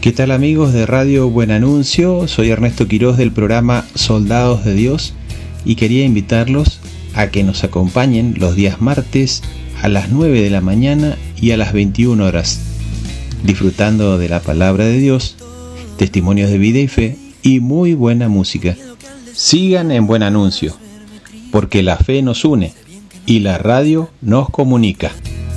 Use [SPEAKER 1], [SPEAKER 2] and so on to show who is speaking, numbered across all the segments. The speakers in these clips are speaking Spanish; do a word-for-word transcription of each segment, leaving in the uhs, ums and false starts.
[SPEAKER 1] ¿Qué tal amigos de Radio Buen Anuncio? Soy Ernesto Quiroz del programa Soldados de Dios y quería invitarlos a que nos acompañen los días martes a las nueve de la mañana y a las veintiuna horas, disfrutando de la palabra de Dios, testimonios de vida y fe y muy buena música. Sigan en Buen Anuncio, porque la fe nos une y la radio nos comunica.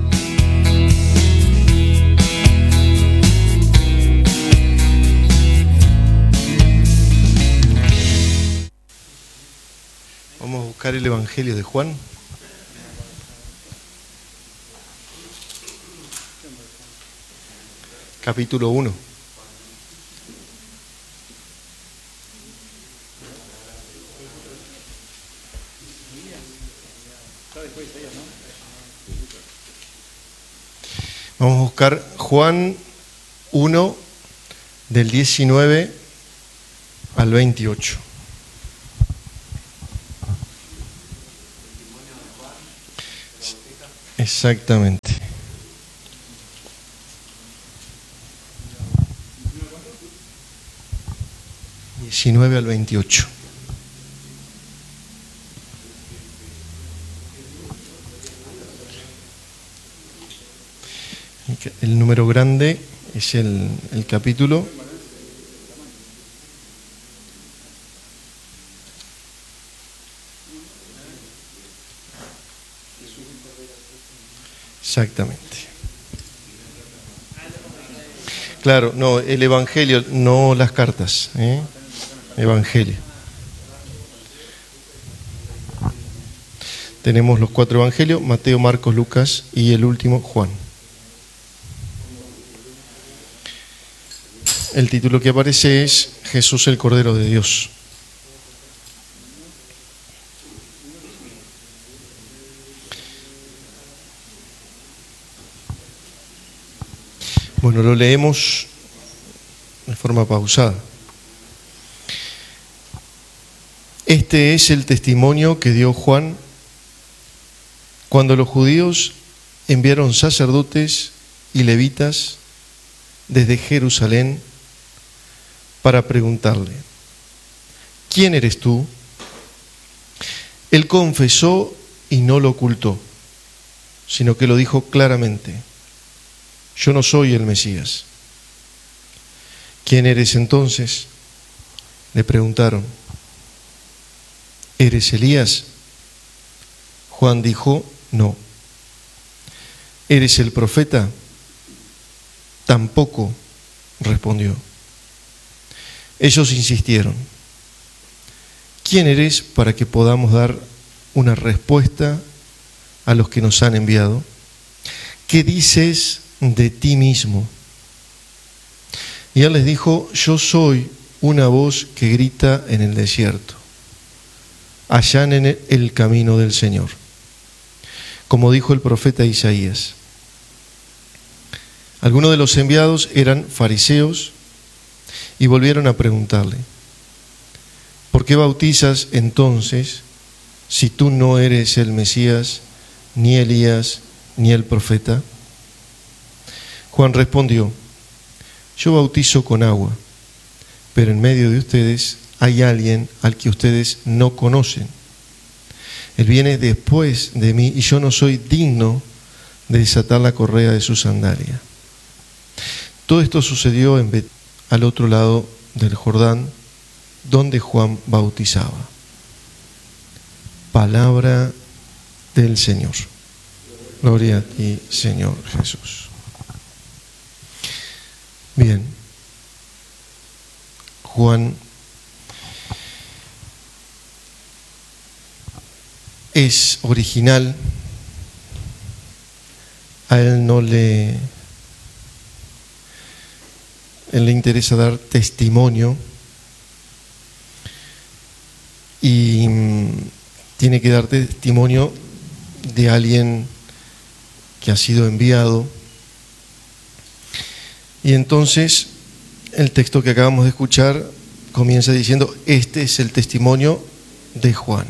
[SPEAKER 2] Vamos a buscar el Evangelio de Juan. Capítulo uno. Vamos a buscar Juan uno, del diecinueve al veintiocho. Exactamente. diecinueve al veintiocho. El número grande es el, el capítulo. Exactamente. Claro, no, el Evangelio, no las cartas, ¿eh? Evangelio. Tenemos los cuatro evangelios: Mateo, Marcos, Lucas y el último, Juan. El título que aparece es Jesús el Cordero de Dios. Bueno, lo leemos de forma pausada. Este es el testimonio que dio Juan cuando los judíos enviaron sacerdotes y levitas desde Jerusalén para preguntarle: ¿quién eres tú? Él confesó y no lo ocultó, sino que lo dijo claramente: yo no soy el Mesías. ¿Quién eres entonces? Le preguntaron. ¿Eres Elías? Juan dijo: no. ¿Eres el profeta? Tampoco, respondió. Ellos insistieron: ¿quién eres para que podamos dar una respuesta a los que nos han enviado? ¿Qué dices de ti mismo? Y él les dijo: yo soy una voz que grita en el desierto, allanen el camino del Señor, como dijo el profeta Isaías. Algunos de los enviados eran fariseos y volvieron a preguntarle: ¿por qué bautizas entonces si tú no eres el Mesías, ni Elías, ni el profeta? Juan respondió: yo bautizo con agua, pero en medio de ustedes hay alguien al que ustedes no conocen. Él viene después de mí y yo no soy digno de desatar la correa de su sandalia. Todo esto sucedió en Bet- al otro lado del Jordán, donde Juan bautizaba. Palabra del Señor. Gloria a ti, Señor Jesús. Bien, Juan es original, a él no le, él le interesa dar testimonio y tiene que dar testimonio de alguien que ha sido enviado. Y entonces el texto que acabamos de escuchar comienza diciendo: este es el testimonio de Juan.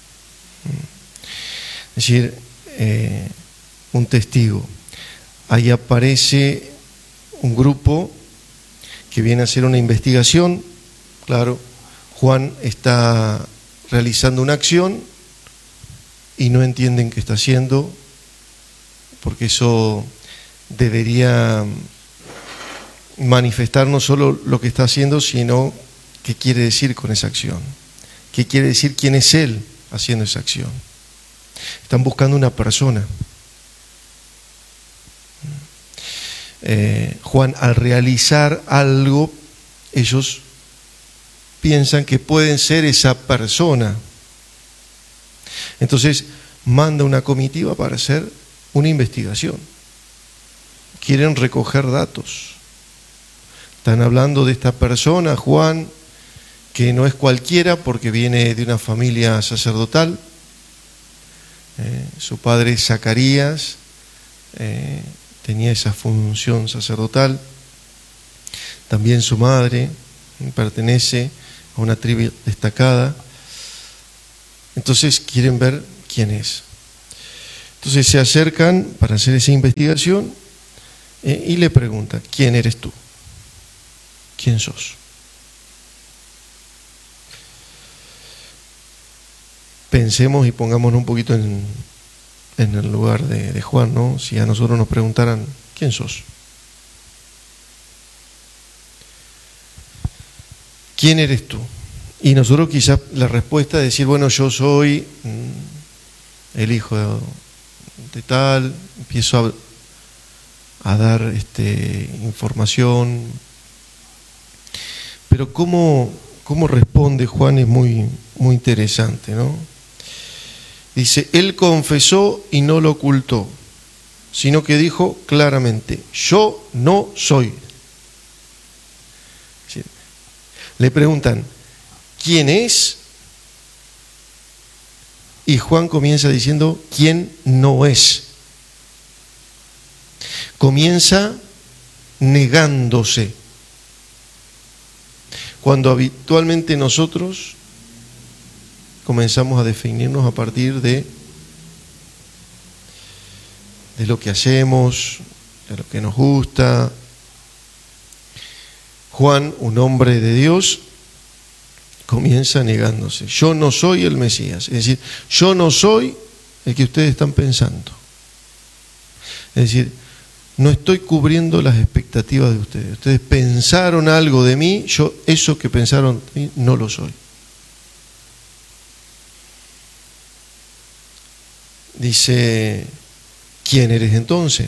[SPEAKER 2] Es decir, eh, un testigo. Ahí aparece un grupo que viene a hacer una investigación. Claro, Juan está realizando una acción y no entienden qué está haciendo, porque eso debería manifestar no solo lo que está haciendo, sino qué quiere decir con esa acción, qué quiere decir quién es él haciendo esa acción. Están buscando una persona. Eh, Juan, al realizar algo, ellos piensan que pueden ser esa persona. Entonces manda una comitiva para hacer una investigación. Quieren recoger datos. Están hablando de esta persona, Juan, que no es cualquiera porque viene de una familia sacerdotal. Eh, su padre Zacarías eh, tenía esa función sacerdotal. También su madre pertenece a una tribu destacada. Entonces quieren ver quién es. Entonces se acercan para hacer esa investigación eh, y le preguntan: ¿quién eres tú? ¿Quién sos? Pensemos y pongámonos un poquito en, en el lugar de, de Juan, ¿no? Si a nosotros nos preguntaran: ¿quién sos? ¿Quién eres tú? Y nosotros quizás la respuesta es decir: bueno, yo soy el hijo de, de tal, empiezo a, a dar este, información. Pero cómo, cómo responde Juan es muy, muy interesante, ¿no? Dice: él confesó y no lo ocultó, sino que dijo claramente: yo no soy. Le preguntan: ¿quién es? Y Juan comienza diciendo: ¿quién no es? Comienza negándose. Cuando habitualmente nosotros comenzamos a definirnos a partir de, de lo que hacemos, de lo que nos gusta. Juan, un hombre de Dios, comienza negándose. Yo no soy el Mesías. Es decir, yo no soy el que ustedes están pensando. Es decir, no estoy cubriendo las expectativas de ustedes. Ustedes pensaron algo de mí, yo eso que pensaron de mí no lo soy. Dice: ¿quién eres entonces?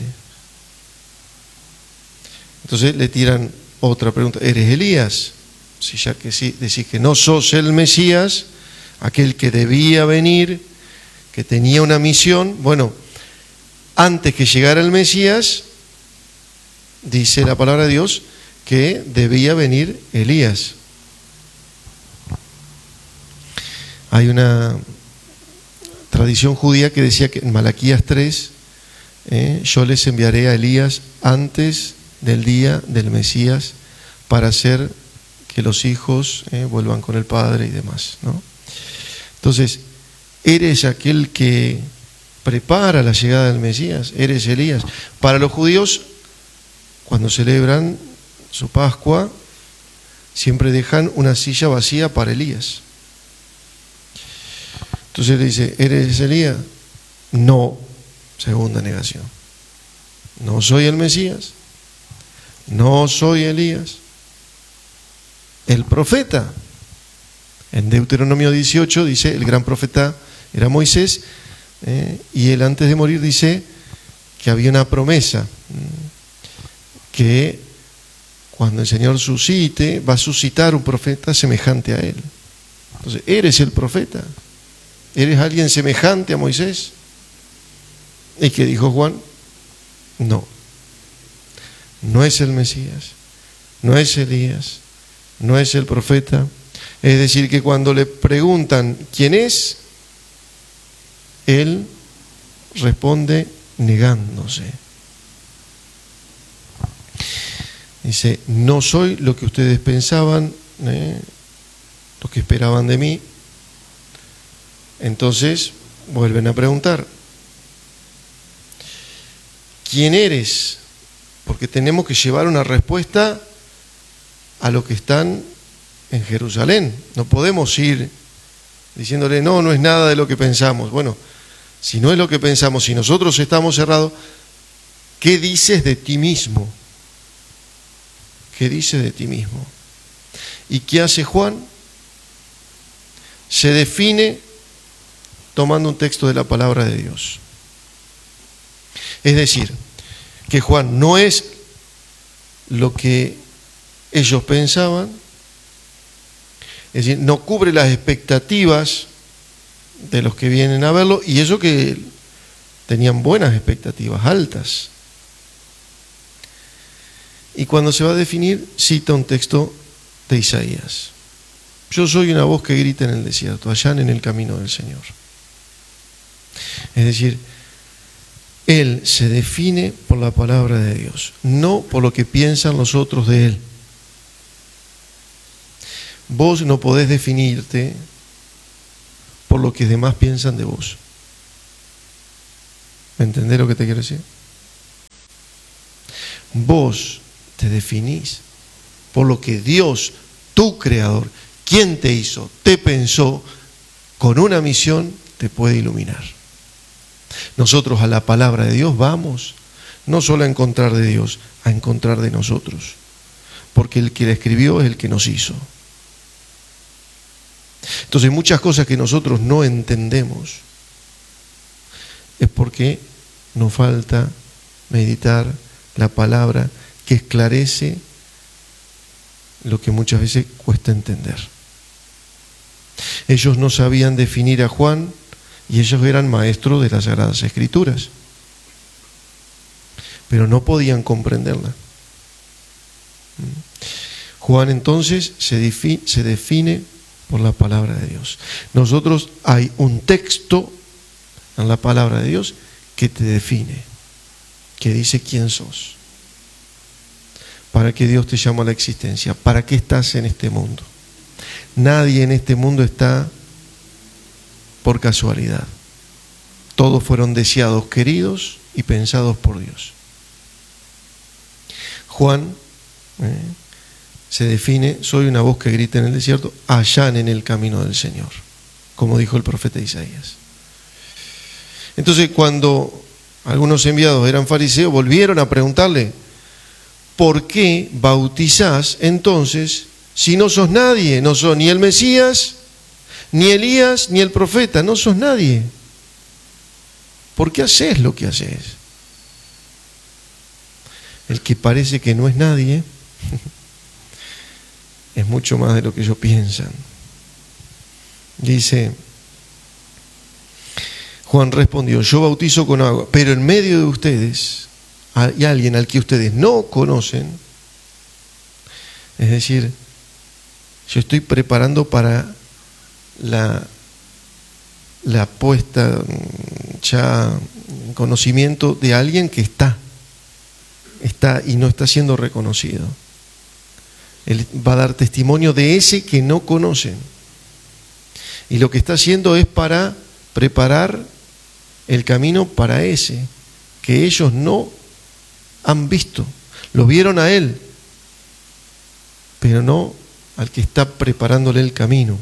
[SPEAKER 2] Entonces le tiran otra pregunta: ¿eres Elías? Si ya que sí, decís que no sos el Mesías, aquel que debía venir, que tenía una misión. Bueno, antes que llegara el Mesías, dice la palabra de Dios que debía venir Elías. Hay una tradición judía que decía que en Malaquías tres, eh, yo les enviaré a Elías antes del día del Mesías para hacer que los hijos eh, vuelvan con el Padre y demás, ¿no? Entonces, eres aquel que prepara la llegada del Mesías, eres Elías. Para los judíos, cuando celebran su Pascua, siempre dejan una silla vacía para Elías. Entonces le dice: ¿eres Elías? No. Segunda negación. No soy el Mesías. No soy Elías. El profeta. En Deuteronomio dieciocho dice: el gran profeta era Moisés, eh, y él antes de morir dice que había una promesa, que cuando el Señor suscite, va a suscitar un profeta semejante a él. Entonces, ¿eres el profeta? ¿Eres alguien semejante a Moisés? ¿Y qué dijo Juan? No. No es el Mesías, no es Elías, no es el profeta. Es decir, que cuando le preguntan quién es, él responde negándose. Dice: no soy lo que ustedes pensaban, eh, lo que esperaban de mí. Entonces vuelven a preguntar: ¿quién eres? Porque tenemos que llevar una respuesta a los que están en Jerusalén. No podemos ir diciéndole, no, no es nada de lo que pensamos. Bueno, si no es lo que pensamos, si nosotros estamos cerrados, ¿qué dices de ti mismo? ¿Qué dices de ti mismo? ¿Y qué hace Juan? Se define tomando un texto de la palabra de Dios. Es decir, que Juan no es lo que ellos pensaban, es decir, no cubre las expectativas de los que vienen a verlo, y eso que tenían buenas expectativas, altas. Y cuando se va a definir, cita un texto de Isaías. Yo soy una voz que grita en el desierto, allanen el camino del Señor. Es decir, Él se define por la palabra de Dios, no por lo que piensan los otros de Él. Vos no podés definirte por lo que los demás piensan de vos. ¿Me entendés lo que te quiero decir? Vos te definís por lo que Dios, tu creador, quien te hizo, te pensó, con una misión te puede iluminar. Nosotros a la palabra de Dios vamos, no solo a encontrar de Dios, a encontrar de nosotros, porque el que la escribió es el que nos hizo. Entonces muchas cosas que nosotros no entendemos es porque nos falta meditar la palabra que esclarece lo que muchas veces cuesta entender. Ellos no sabían definir a Juan y ellos eran maestros de las Sagradas Escrituras, pero no podían comprenderla. Juan entonces se define, se define por la palabra de Dios. Nosotros hay un texto en la palabra de Dios que te define, que dice quién sos, para qué Dios te llamó a la existencia, para qué estás en este mundo. Nadie en este mundo está por casualidad. Todos fueron deseados, queridos y pensados por Dios. Juan eh, se define, soy una voz que grita en el desierto, allanen el camino del Señor, como dijo el profeta Isaías. Entonces, cuando algunos enviados eran fariseos, volvieron a preguntarle, ¿por qué bautizás entonces si no sos nadie? No sos ni el Mesías, ni Elías, ni el profeta, no sos nadie. ¿Por qué haces lo que haces? El que parece que no es nadie es mucho más de lo que ellos piensan. Dice, Juan respondió, yo bautizo con agua, pero en medio de ustedes hay alguien al que ustedes no conocen. Es decir, yo estoy preparando para la, la puesta ya en conocimiento de alguien que está, está y no está siendo reconocido. Él va a dar testimonio de ese que no conocen. Y lo que está haciendo es para preparar el camino para ese que ellos no han visto. Lo vieron a él, pero no al que está preparándole el camino.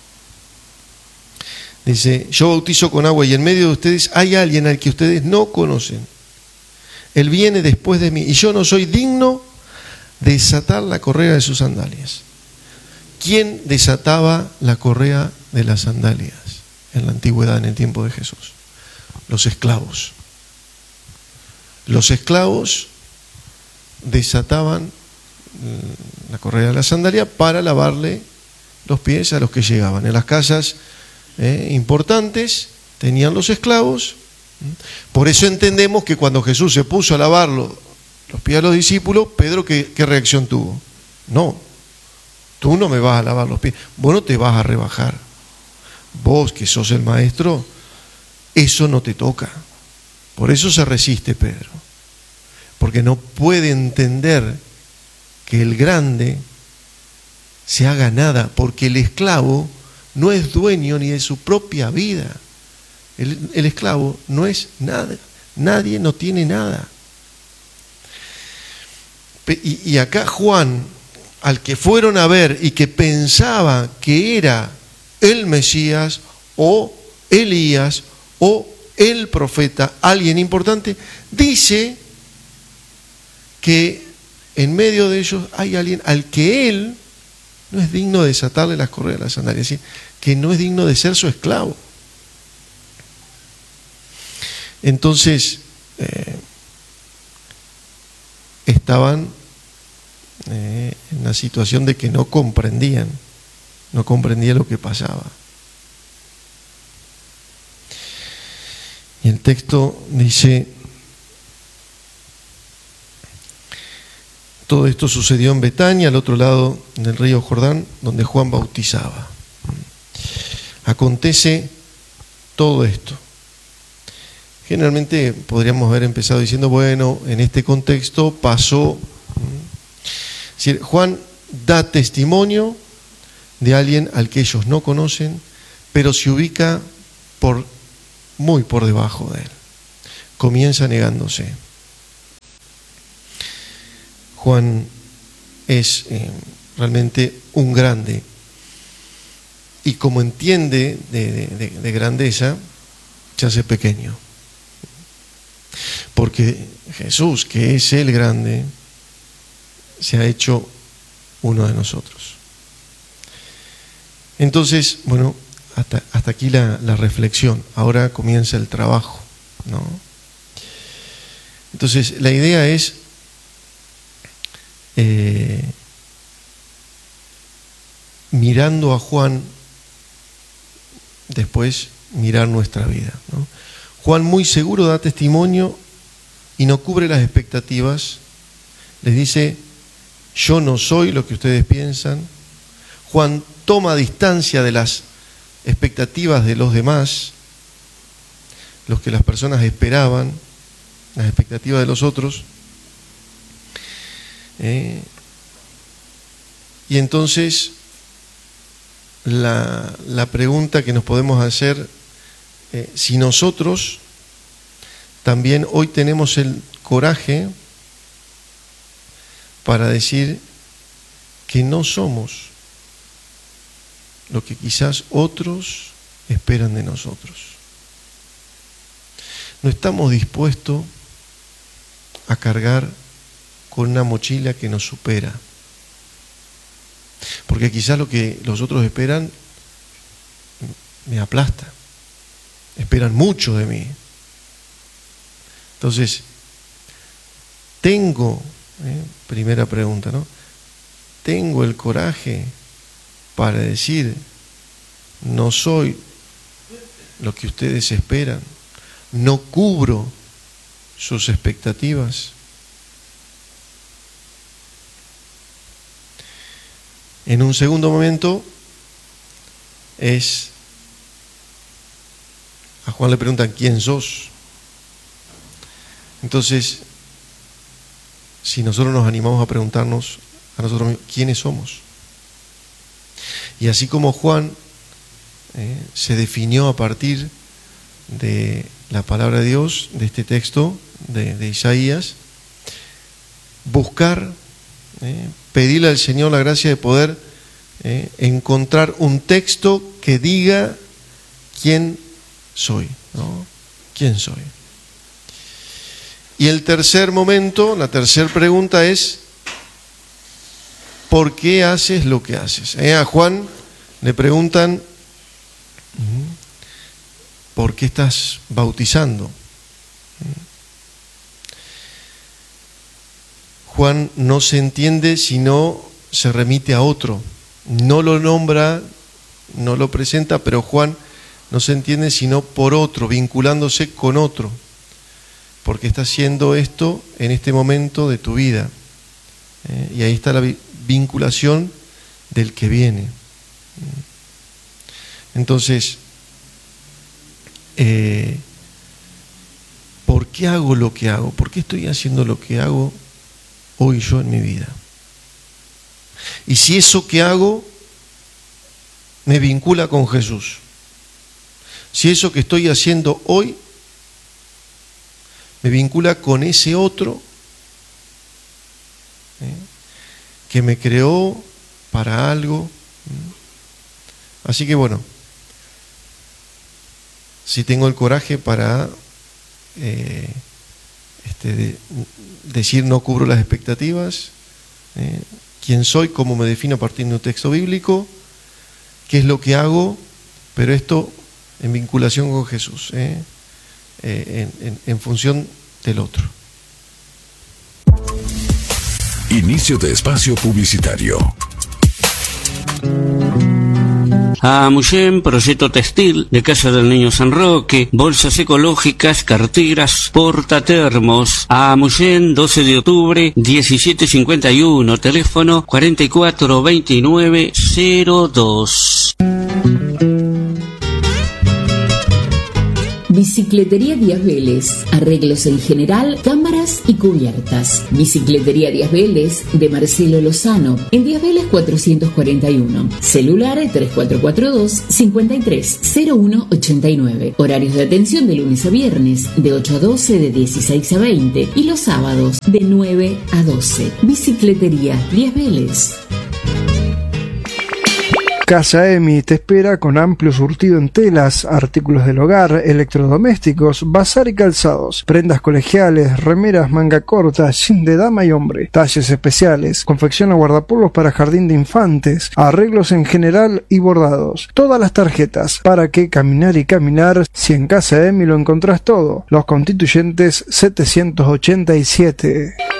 [SPEAKER 2] Dice, yo bautizo con agua y en medio de ustedes hay alguien al que ustedes no conocen. Él viene después de mí y yo no soy digno de desatar la correa de sus sandalias. ¿Quién desataba la correa de las sandalias en la antigüedad, en el tiempo de Jesús? Los esclavos. Los esclavos desataban la correa de la sandalia para lavarle los pies a los que llegaban. En las casas eh, importantes tenían los esclavos. Por eso entendemos que cuando Jesús se puso a lavarlo los pies a los discípulos, Pedro, ¿qué, qué reacción tuvo? No, tú no me vas a lavar los pies, vos no te vas a rebajar. Vos que sos el maestro, eso no te toca. Por eso se resiste Pedro, porque no puede entender que el grande se haga nada, porque el esclavo no es dueño ni de su propia vida. El, el esclavo no es nada, nadie no tiene nada. Y, y acá Juan al que fueron a ver y que pensaba que era el Mesías o Elías o el profeta, alguien importante, dice que en medio de ellos hay alguien al que él no es digno de desatarle las correas de las sandalias, es decir, que no es digno de ser su esclavo. Entonces, eh, estaban eh, en una situación de que no comprendían, no comprendían lo que pasaba. Y el texto dice: todo esto sucedió en Betania, al otro lado del río Jordán, donde Juan bautizaba. Acontece todo esto. Generalmente podríamos haber empezado diciendo, bueno, en este contexto pasó. Es decir, Juan da testimonio de alguien al que ellos no conocen, pero se ubica por, muy por debajo de él. Comienza negándose. Juan es eh, realmente un grande, y como entiende de, de, de grandeza, se hace pequeño. Porque Jesús, que es el grande, se ha hecho uno de nosotros. Entonces, bueno, hasta, hasta aquí la, la reflexión. Ahora comienza el trabajo, ¿no? Entonces, la idea es eh, mirando a Juan, después mirar nuestra vida, ¿no? Juan muy seguro da testimonio y no cubre las expectativas. Les dice: yo no soy lo que ustedes piensan. Juan toma distancia de las expectativas de los demás, los que las personas esperaban, las expectativas de los otros. Eh, y entonces la, la pregunta que nos podemos hacer, eh, si nosotros también hoy tenemos el coraje para decir que no somos lo que quizás otros esperan de nosotros. No estamos dispuestos a cargar con una mochila que nos supera, porque quizás lo que los otros esperan me aplasta, esperan mucho de mí. Entonces, tengo, eh, primera pregunta, ¿no? Tengo el coraje para decir, no soy lo que ustedes esperan, no cubro sus expectativas. En un segundo momento es, a Juan le preguntan, ¿quién sos? Entonces, si nosotros nos animamos a preguntarnos a nosotros mismos, ¿quiénes somos? Y así como Juan eh, se definió a partir de la palabra de Dios, de este texto de, de Isaías, buscar, eh, pedirle al Señor la gracia de poder eh, encontrar un texto que diga quién soy, ¿no? ¿Quién soy? Y el tercer momento, la tercera pregunta es, ¿por qué haces lo que haces? Eh, a Juan le preguntan, ¿por qué estás bautizando? Juan no se entiende si no se remite a otro. No lo nombra, no lo presenta, pero Juan no se entiende sino por otro, vinculándose con otro. Porque está haciendo esto en este momento de tu vida. Eh, y ahí está la vinculación del que viene. Entonces, eh, ¿por qué hago lo que hago? ¿Por qué estoy haciendo lo que hago hoy yo en mi vida? Y si eso que hago me vincula con Jesús, si eso que estoy haciendo hoy me vincula con ese otro, ¿eh? que me creó para algo. Así que bueno, si tengo el coraje para eh, este, de, decir no cubro las expectativas, eh, quién soy, cómo me defino a partir de un texto bíblico, qué es lo que hago, pero esto en vinculación con Jesús, eh, eh, en, en, en función del otro.
[SPEAKER 3] Inicio de espacio publicitario.
[SPEAKER 4] A Muyen, proyecto textil de Casa del Niño San Roque, bolsas ecológicas, carteras, portatermos. A Muyen, doce de octubre, diecisiete cincuenta y uno, teléfono cuarenta y cuatro veintinueve cero dos.
[SPEAKER 5] Bicicletería Díaz Vélez, arreglos en general, cámaras y cubiertas. Bicicletería Díaz Vélez de Marcelo Lozano, en Díaz Vélez cuatrocientos cuarenta y uno. Celular tres cuatro cuatro dos, cinco tres cero uno ocho nueve. Horarios de atención de lunes a viernes, de ocho a doce, de dieciséis a veinte. Y los sábados, de nueve a doce. Bicicletería Díaz Vélez.
[SPEAKER 6] Casa Emi te espera con amplio surtido en telas, artículos del hogar, electrodomésticos, bazar y calzados, prendas colegiales, remeras manga corta, jean de dama y hombre, talles especiales, confecciona guardapolvos para jardín de infantes, arreglos en general y bordados. Todas las tarjetas, ¿para qué caminar y caminar si en Casa Emi lo encontrás todo? Los Constituyentes setecientos ochenta y siete.